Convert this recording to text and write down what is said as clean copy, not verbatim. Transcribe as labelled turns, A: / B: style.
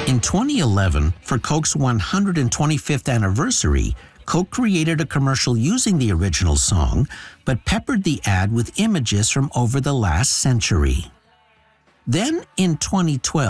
A: In 2011, for Coke's 125th anniversary, Coke created a commercial using the original song, but peppered the ad with images from over the last century. Then, in 2012,